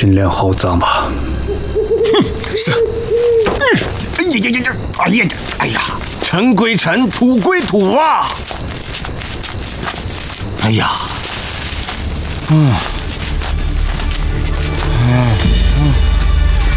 训练好咱吧。 是。哎呀！尘归尘，土归土啊！哎呀，